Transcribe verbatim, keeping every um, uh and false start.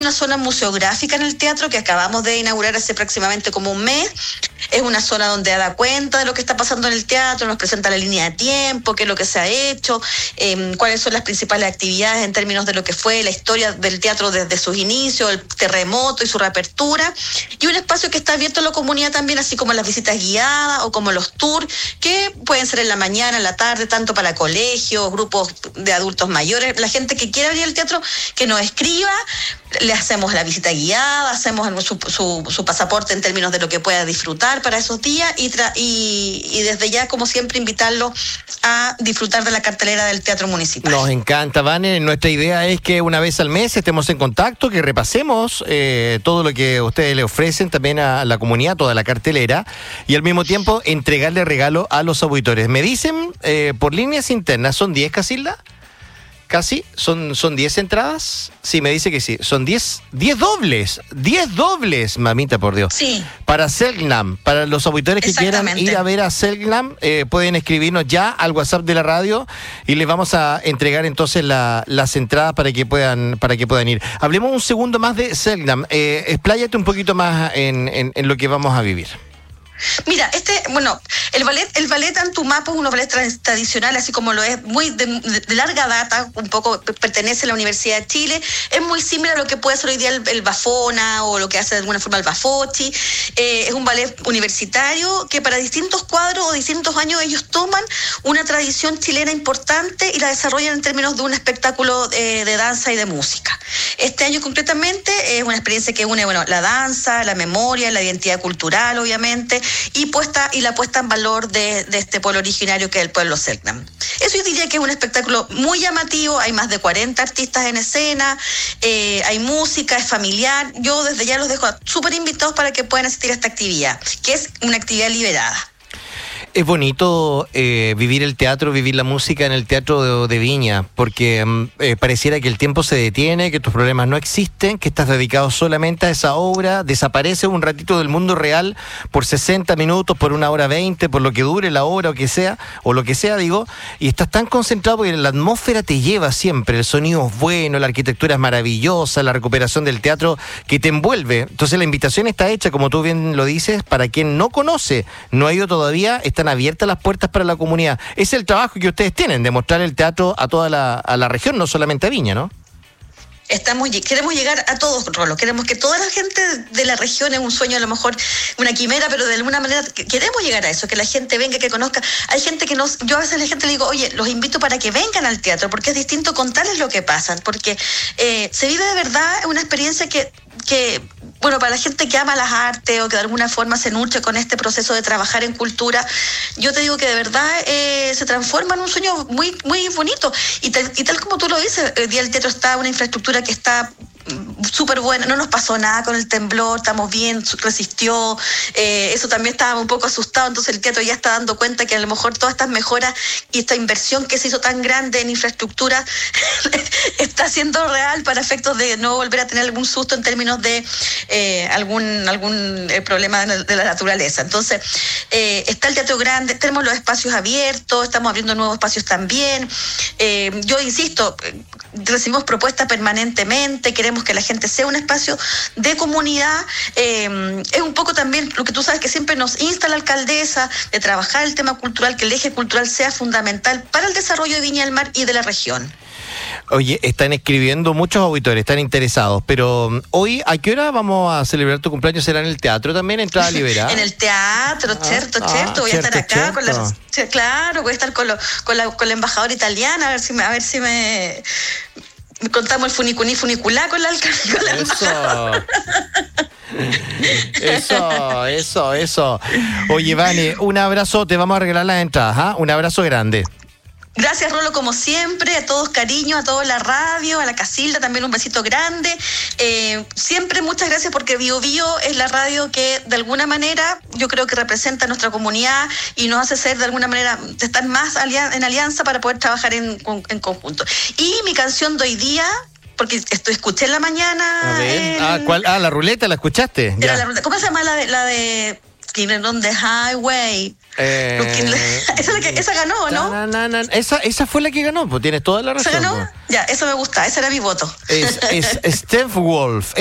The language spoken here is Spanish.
una zona museográfica en el teatro que acabamos de inaugurar hace próximamente como un mes. Es una zona donde da cuenta de lo que está pasando en el teatro, nos presenta la línea de tiempo, qué es lo que se ha hecho, eh, cuáles son las principales actividades en términos de lo que fue la historia del teatro desde sus inicios, el terremoto y su reapertura, y un espacio que está abierto a la comunidad también, así como las visitas guiadas o como los tours, que pueden ser en la mañana, en la tarde, tanto para colegios, grupos de adultos mayores, la gente que quiera venir al teatro, que nos escriba, le hacemos la visita guiada, hacemos su, su, su pasaporte en términos de lo que pueda disfrutar para esos días y, tra- y, y desde ya, como siempre, invitarlo a disfrutar de la cartelera del Teatro Municipal. Nos encanta, Vane. Nuestra idea es que una vez al mes estemos en contacto, que repasemos eh, todo lo que ustedes le ofrecen también a la comunidad, toda la cartelera, y al mismo tiempo entregarle regalo a los auditores. Me dicen eh, por líneas internas, ¿son diez, Casilda? Casi, ¿son son diez entradas? Sí, me dice que sí. Son diez, diez dobles, diez dobles, mamita, por Dios. Sí. Para Selknam, para los auditores que quieran ir a ver a Selknam, eh, pueden escribirnos ya al WhatsApp de la radio y les vamos a entregar entonces la, las entradas para que puedan para que puedan ir. Hablemos un segundo más de Selknam. Eh, expláyate un poquito más en, en, en lo que vamos a vivir. Mira, este, bueno, el ballet, el ballet Antumapo es un ballet tradicional, así como lo es, muy de, de larga data, un poco pertenece a la Universidad de Chile, es muy similar a lo que puede ser hoy día el, el Bafona o lo que hace de alguna forma el Bafochi. Eh, es un ballet universitario que para distintos cuadros o distintos años ellos toman una tradición chilena importante y la desarrollan en términos de un espectáculo eh, de danza y de música. Este año concretamente es una experiencia que une, bueno, la danza, la memoria, la identidad cultural, obviamente, y puesta y la puesta en valor de, de este pueblo originario que es el pueblo Selknam. Eso yo diría que es un espectáculo muy llamativo, hay más de cuarenta artistas en escena, eh, hay música, es familiar. Yo desde ya los dejo súper invitados para que puedan asistir a esta actividad, que es una actividad liberada. Es bonito eh, vivir el teatro, vivir la música en el Teatro de, de Viña, porque eh, pareciera que el tiempo se detiene, que tus problemas no existen, que estás dedicado solamente a esa obra, desapareces un ratito del mundo real por sesenta minutos, por una hora veinte, por lo que dure la obra o que sea, o lo que sea, digo, y estás tan concentrado porque la atmósfera te lleva siempre, el sonido es bueno, la arquitectura es maravillosa, la recuperación del teatro que te envuelve. Entonces la invitación está hecha, como tú bien lo dices, para quien no conoce, no ha ido todavía, está abiertas las puertas para la comunidad. Es el trabajo que ustedes tienen, de mostrar el teatro a toda la, a la región, no solamente a Viña, ¿no? Estamos, queremos llegar a todos, Rolo, queremos que toda la gente de la región, es un sueño a lo mejor, una quimera, pero de alguna manera queremos llegar a eso, que la gente venga, que conozca. Hay gente que nos, yo a veces a la gente le digo, oye, los invito para que vengan al teatro, porque es distinto contarles lo que pasa, porque eh, se vive de verdad una experiencia que, que bueno, para la gente que ama las artes o que de alguna forma se nutre con este proceso de trabajar en cultura, yo te digo que de verdad eh, se transforma en un sueño muy muy bonito. Y tal, y tal como tú lo dices, el día del teatro está una infraestructura que está súper buena, no nos pasó nada con el temblor, estamos bien, resistió, eh, eso también estábamos un poco asustados, entonces el teatro ya está dando cuenta que a lo mejor todas estas mejoras y esta inversión que se hizo tan grande en infraestructura está siendo real para efectos de no volver a tener algún susto en términos de eh, algún algún eh, problema de la naturaleza. Entonces eh, está el teatro grande, tenemos los espacios abiertos, estamos abriendo nuevos espacios también. Eh, yo insisto, recibimos propuestas permanentemente, queremos que la gente sea un espacio de comunidad. Eh, es un poco también lo que tú sabes que siempre nos insta la alcaldesa de trabajar el tema cultural, que el eje cultural sea fundamental para el desarrollo de Viña del Mar y de la región. Oye, están escribiendo muchos auditores, están interesados, pero hoy, ¿a qué hora vamos a celebrar tu cumpleaños? ¿Será en el teatro también, entrada liberada? En el teatro, ah, cierto, ah, cierto, voy cierto, a estar acá cierto. con la, claro, voy a estar con, lo, con, la, con la embajadora italiana, a ver si me, a ver si me, me contamos el funicuní funiculá con la alcaldesa. Eso, eso, eso. Oye, Vane, un abrazo, te vamos a regalar las entradas, ¿ah? Un abrazo grande. Gracias, Rolo, como siempre, a todos cariño, a toda la radio, a la Casilda también un besito grande. Eh, siempre muchas gracias porque Bio Bio es la radio que de alguna manera yo creo que representa a nuestra comunidad y nos hace ser de alguna manera, estar más en alianza para poder trabajar en, en conjunto. Y mi canción de hoy día, porque esto escuché en la mañana. A ver. El... Ah, ¿cuál? Ah, la ruleta, ¿la escuchaste? Ya. La, ¿cómo se llama la de... La de... On the Highway? Eh, esa, es la que, esa ganó, ¿no? Na, na, na, esa, esa fue la que ganó, pues tienes toda la razón. ¿Esa ganó? Pues. Ya, eso me gusta, ese era mi voto. Es, es Steph Wolf.